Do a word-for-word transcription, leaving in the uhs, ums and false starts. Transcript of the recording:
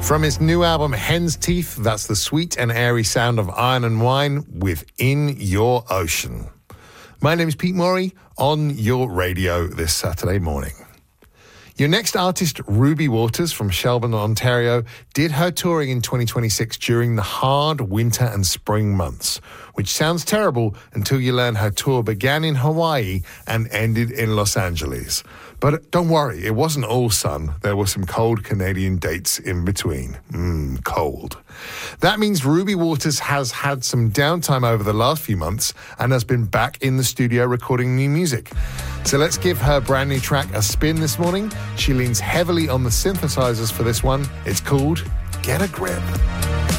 From his new album, Hen's Teeth, that's the sweet and airy sound of Iron and Wine within your ocean. My name is Pete Morey on your radio this Saturday morning. Your next artist, Ruby Waters from Shelburne, Ontario, did her touring in twenty twenty-six during the hard winter and spring months, which sounds terrible until you learn her tour began in Hawaii and ended in Los Angeles. But don't worry, it wasn't all sun. There were some cold Canadian dates in between. Mmm, cold. That means Ruby Waters has had some downtime over the last few months and has been back in the studio recording new music. So let's give her brand new track a spin this morning. She leans heavily on the synthesizers for this one. It's called Get a Grip.